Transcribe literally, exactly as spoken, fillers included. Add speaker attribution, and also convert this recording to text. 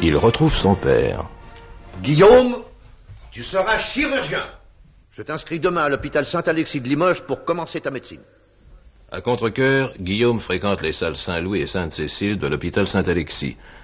Speaker 1: Il retrouve son père.
Speaker 2: Guillaume, tu seras chirurgien. Je t'inscris demain à l'hôpital Saint-Alexis de Limoges pour commencer ta médecine.
Speaker 1: À Contrecœur, Guillaume fréquente les salles Saint-Louis et Sainte-Cécile de l'hôpital Saint-Alexis.